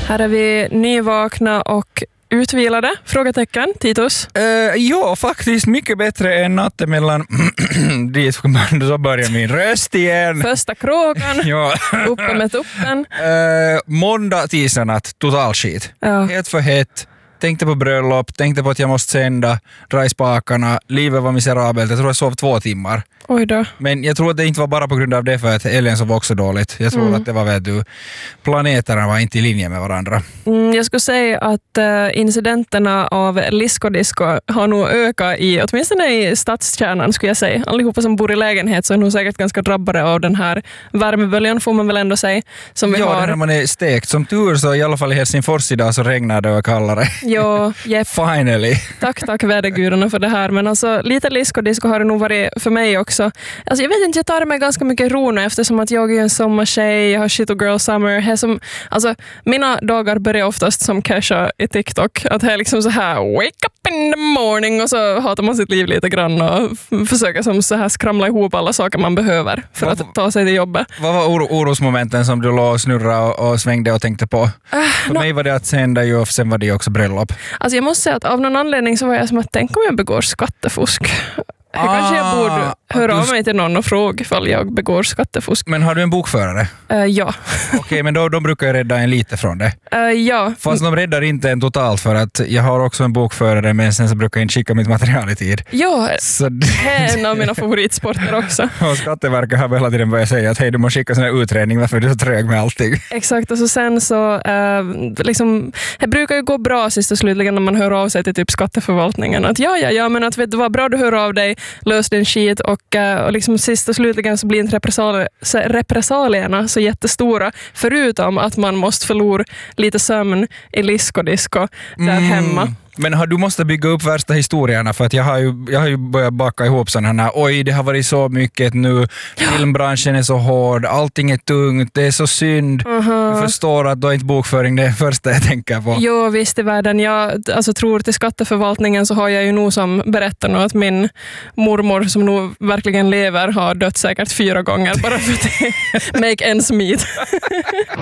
Här är vi nyvakna och utvilade, frågetecken, Titus? Ja, faktiskt mycket bättre än natten mellan dit så börjar min röst igen. Första kråkan, Ja. uppe med tuppen. Måndag, tisdag natt, total skit. Ja. Helt för hett. Tänkte på bröllop, tänkte på att jag måste sända, dra i spakarna, livet var miserabelt, jag tror jag sov 2 timmar. Oj då. Men jag tror att det inte var bara på grund av det för att Ellen sov också dåligt. Jag tror att det var, planeterna var inte i linje med varandra. Jag skulle säga att incidenterna av lisko-disco har nog ökat åtminstone i stadskärnan skulle jag säga. Allihopa som bor i lägenhet så är nog säkert ganska drabbade av den här värmeböljan får man väl ändå säga. Som vi har. När man är stekt. Som tur så i alla fall i Helsingfors idag så regnar det och kallare. Ja, jepp. Finally. Tack vädergudarna för det här. Men alltså lite lisko-disco har det nog varit för mig också. Alltså jag vet inte, jag tar det med ganska mycket ro nu eftersom att jag är en sommartjej, jag har shit och girl summer. Alltså mina dagar börjar oftast som Kesha i TikTok. Att det är liksom så här wake up in the morning och så hatar man sitt liv lite grann och försöker som så här skramla ihop alla saker man behöver för att ta sig till jobbet. Vad var orosmomenten som du låg och snurrade och svängde och tänkte på? För mig var det att sända ju och sen var det också bröllop. Alltså jag måste säga att av någon anledning så var jag som att tänk om jag begår skattefusk. Kanske jag borde höra av mig till någon och fråga ifall jag begår skattefusk. Men har du en bokförare? Ja. Okej, men de brukar ju rädda en lite från det. Ja. Fast de räddar inte en totalt för att jag har också en bokförare men sen så brukar jag inte skicka mitt material i tid. Ja, så det är en av mina favoritsporter också. Och Skatteverket har väl hela tiden börjat säga att hej, du måste skicka sån här utredning, varför är du så trög med allting? Exakt, och så sen så liksom, det brukar ju gå bra sist och slutligen när man hör av sig till typ skatteförvaltningen att ja, men att vet du vad bra, du hör av dig, lös din skit och liksom sist och slutligen så blir inte repressalierna så jättestora förutom att man måste förlora lite sömn i lisko-disco där hemma. Men du måste bygga upp värsta historierna för att jag har ju börjat baka ihop sådana här, oj det har varit så mycket nu, filmbranschen är så hård, allting är tungt, det är så synd. Jag förstår att då är inte bokföring det första jag tänker på. Jo visst i världen, jag alltså, tror till skatteförvaltningen så har jag ju nog som berättar nu att min mormor som nog verkligen lever har dött säkert 4 gånger bara för att make ends meet.